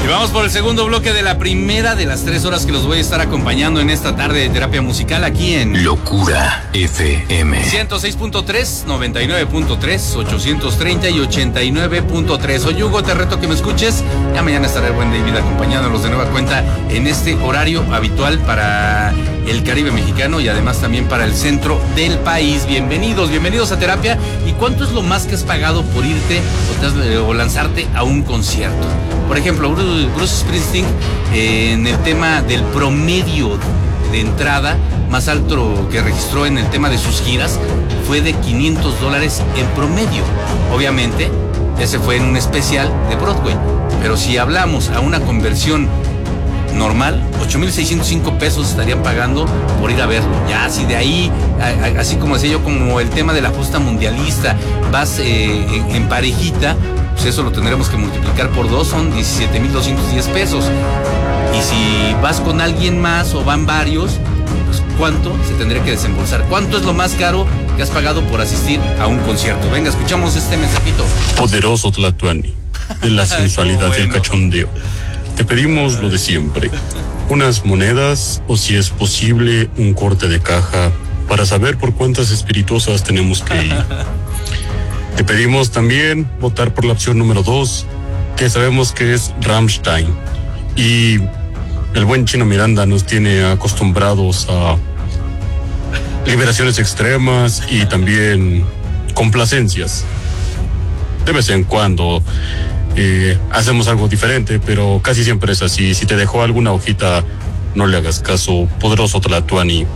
Y vamos por el segundo bloque de la primera de las 3 horas que los voy a estar acompañando en esta tarde de terapia musical aquí en Locura FM 106.3, 99.3, 830 y 89.3. Soy Hugo, te reto que me escuches. Ya mañana estará el buen David acompañándolos de nueva cuenta en este horario habitual para el Caribe mexicano y además también para el centro del país. Bienvenidos a terapia. ¿Y cuánto es lo más que has pagado por irte o lanzarte a un concierto? Por ejemplo, Bruce Springsteen, en el tema del promedio de entrada más alto que registró en el tema de sus giras fue de $500 en promedio. Obviamente, ese fue en un especial de Broadway. Pero si hablamos a una conversión normal, 8,605 pesos estarían pagando por ir a verlo. Ya si de ahí, así como decía yo, como el tema de la justa mundialista, vas en parejita, pues eso lo tendremos que multiplicar por 2, son 17,210 pesos. Y si vas con alguien más o van varios, pues ¿cuánto se tendría que desembolsar? ¿Cuánto es lo más caro que has pagado por asistir a un concierto? Venga, escuchamos este mensajito. Poderoso Tlatuani, de la sensualidad y el cachondeo. Te pedimos lo de siempre, unas monedas o si es posible un corte de caja para saber por cuántas espirituosas tenemos que ir. Te pedimos también votar por la opción número 2, que sabemos que es Rammstein. Y el buen Chino Miranda nos tiene acostumbrados a liberaciones extremas y también complacencias. De vez en cuando hacemos algo diferente, pero casi siempre es así. Si te dejó alguna hojita, no le hagas caso. Poderoso Tlatuani.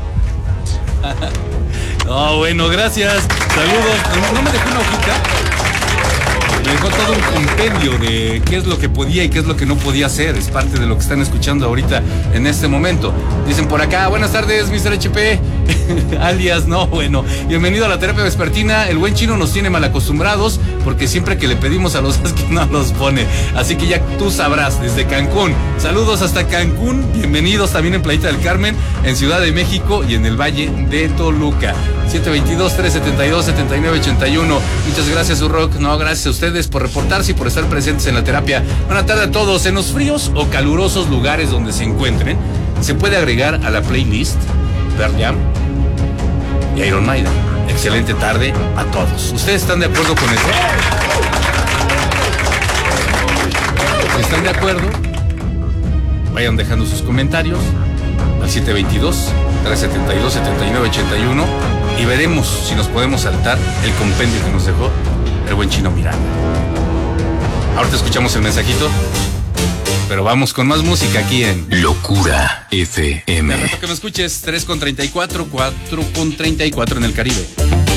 Oh, bueno, gracias. Saludos. No me dejó una hojita. Me dejó todo un compendio de qué es lo que podía y qué es lo que no podía hacer. Es parte de lo que están escuchando ahorita en este momento. Dicen por acá, buenas tardes, Mr. HP. Alias, no, bueno. Bienvenido a la terapia vespertina. El buen Chino nos tiene mal acostumbrados porque siempre que le pedimos a los que no los pone. Así que ya tú sabrás, desde Cancún. Saludos hasta Cancún. Bienvenidos también en Playita del Carmen, en Ciudad de México y en el Valle de Toluca. 722-372-7981. Muchas gracias, Urrock. No, gracias a ustedes por reportarse y por estar presentes en la terapia. Buenas tardes a todos. En los fríos o calurosos lugares donde se encuentren, se puede agregar a la playlist Pearl Jam y Iron Maiden. Excelente tarde a todos. ¿Ustedes están de acuerdo con eso? Si están de acuerdo, vayan dejando sus comentarios al 722-372-7981 y veremos si nos podemos saltar el compendio que nos dejó el buen Chino Miranda. Ahorita escuchamos el mensajito, pero vamos con más música aquí en Locura FM. Te reto que me escuches. 3:34, 4:34 en el Caribe.